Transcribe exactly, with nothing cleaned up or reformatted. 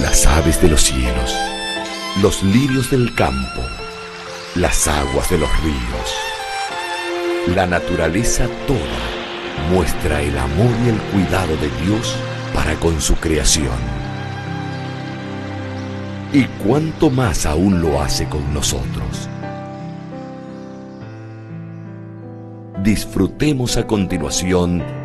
las aves de los cielos, los lirios del campo, las aguas de los ríos. La naturaleza toda muestra el amor y el cuidado de Dios para con su creación. Y cuánto más aún lo hace con nosotros. Disfrutemos a continuación